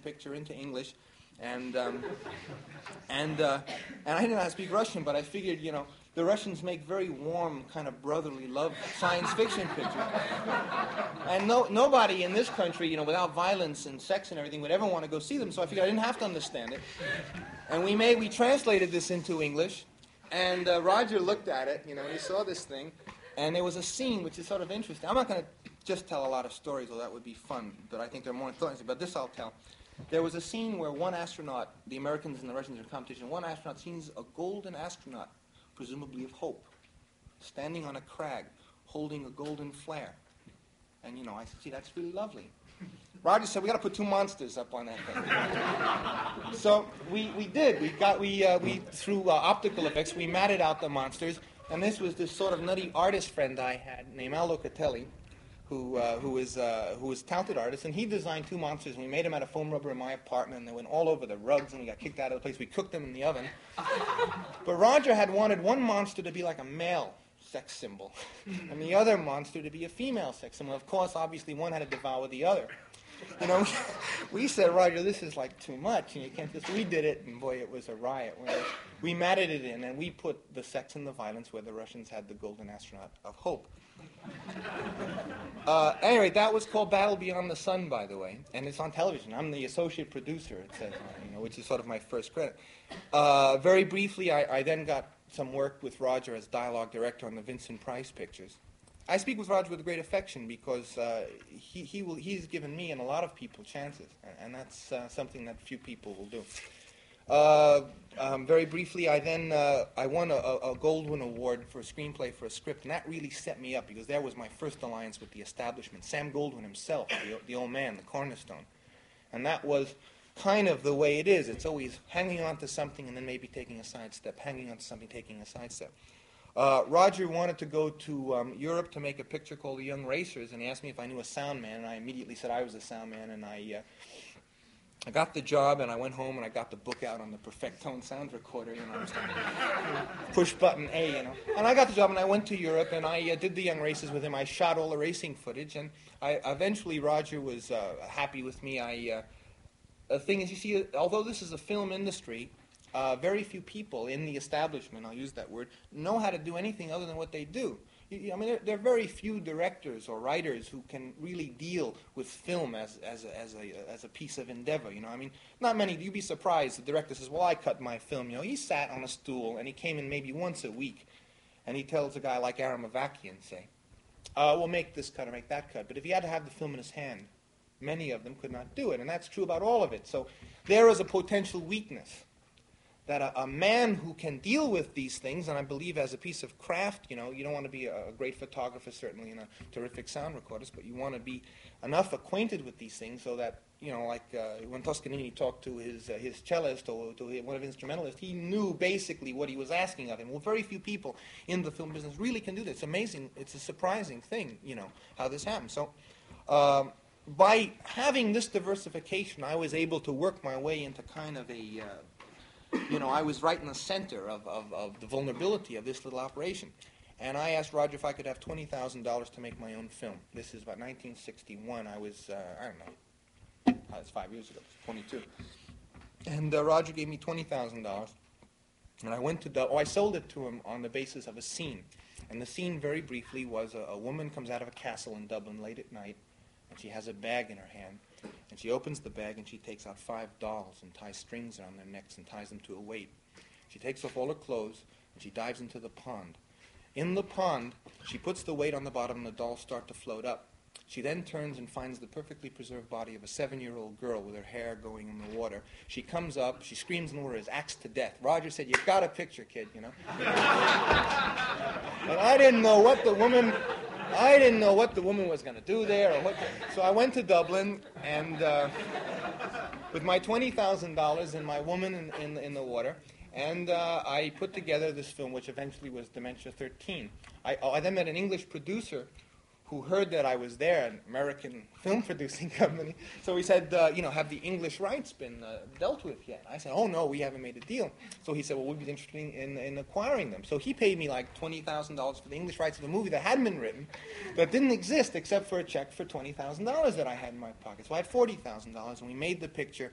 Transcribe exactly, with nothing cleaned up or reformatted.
picture into English, and um, and uh, and I didn't know how to speak Russian, but I figured, you know, the Russians make very warm, kind of brotherly love science fiction pictures, and no nobody in this country, you know, without violence and sex and everything, would ever want to go see them. So I figured I didn't have to understand it, and we made we translated this into English, and uh, Roger looked at it, you know, and he saw this thing, and there was a scene which is sort of interesting. I'm not going to just tell a lot of stories, or that would be fun, but I think they're more interesting. But this I'll tell. There was a scene where one astronaut, the Americans and the Russians are in competition, one astronaut sees a golden astronaut, presumably of hope, standing on a crag, holding a golden flare. And, you know, I said, gee, that's really lovely. Roger said, we got to put two monsters up on that thing. So we, we did. We got, we, uh, we through uh, optical effects, we matted out the monsters. And this was this sort of nutty artist friend I had named Al Locatelli, who uh, who is uh, who is a talented artist, and he designed two monsters. And we made them out of foam rubber in my apartment, and they went all over the rugs, and we got kicked out of the place. We cooked them in the oven. But Roger had wanted one monster to be like a male sex symbol, and the other monster to be a female sex symbol. Of course, obviously, one had to devour the other. You know, we said, Roger, this is like too much, and you can't just. We did it, and boy, it was a riot. We matted it in, and we put the sex and the violence where the Russians had the golden astronaut of hope. Uh, anyway, that was called Battle Beyond the Sun, by the way, and it's on television. I'm the associate producer, it says, you know, which is sort of my first credit. Uh, very briefly, I, I then got some work with Roger as dialogue director on the Vincent Price pictures. I speak with Roger with great affection because uh, he, he will, he's given me and a lot of people chances, and, and that's uh, something that few people will do. Uh, um, very briefly, I then uh, I won a, a Goldwyn Award for a screenplay for a script, and that really set me up because that was my first alliance with the establishment. Sam Goldwyn himself, the, the old man, the cornerstone, and that was kind of the way it is. It's always hanging on to something and then maybe taking a sidestep, hanging on to something, taking a sidestep. Uh, Roger wanted to go to um, Europe to make a picture called The Young Racers, and he asked me if I knew a sound man, and I immediately said I was a sound man, and I. Uh, I got the job, and I went home, and I got the book out on the Perfectone sound recorder, you know, push button A, you know. And I got the job, and I went to Europe, and I uh, did the Young Races with him. I shot all the racing footage, and I eventually Roger was uh, happy with me. I uh, the thing is, you see, although this is a film industry, uh, very few people in the establishment, I'll use that word, know how to do anything other than what they do. I mean, there, there are very few directors or writers who can really deal with film as as a, as a as a piece of endeavor. You know, I mean, not many. You'd be surprised. The director says, "Well, I cut my film." You know, he sat on a stool and he came in maybe once a week, and he tells a guy like Aaron Mavakian, say, uh, "We'll make this cut or make that cut." But if he had to have the film in his hand, many of them could not do it, and that's true about all of it. So there is a potential weakness. That a, a man who can deal with these things, and I believe as a piece of craft, you know, you don't want to be a, a great photographer, certainly, and a terrific sound recordist, but you want to be enough acquainted with these things so that, you know, like uh, when Toscanini talked to his uh, his cellist or to one of his instrumentalists, he knew basically what he was asking of him. Well, very few people in the film business really can do that. It's amazing. It's a surprising thing, you know, how this happens. So, um, by having this diversification, I was able to work my way into kind of a... Uh, You know, I was right in the center of, of, of the vulnerability of this little operation. And I asked Roger if I could have twenty thousand dollars to make my own film. This is about nineteen sixty-one. I was, uh, I don't know, that's five years ago, twenty-two. And uh, Roger gave me twenty thousand dollars. And I went to, Dub- oh, I sold it to him on the basis of a scene. And the scene, very briefly, was a, a woman comes out of a castle in Dublin late at night, and she has a bag in her hand. And she opens the bag and she takes out five dolls and ties strings around their necks and ties them to a weight. She takes off all her clothes and she dives into the pond. In the pond, she puts the weight on the bottom and the dolls start to float up. She then turns and finds the perfectly preserved body of a seven-year-old girl with her hair going in the water. She comes up, she screams in the water, is axed to death. Roger said, "You've got a picture, kid," you know. And I didn't know what the woman... I didn't know what the woman was going to do there, or what. The, so I went to Dublin, and uh, with my twenty thousand dollars and my woman in, in, in the water, and uh, I put together this film, which eventually was Dementia thirteen. I, I then met an English producer who heard that I was there, an American film producing company. So he said, uh, you know, have the English rights been uh, dealt with yet? I said, oh, no, we haven't made a deal. So he said, well, we'd be interested in, in acquiring them. So he paid me like twenty thousand dollars for the English rights of a movie that hadn't been written, that didn't exist except for a check for twenty thousand dollars that I had in my pocket. So I had forty thousand dollars, and we made the picture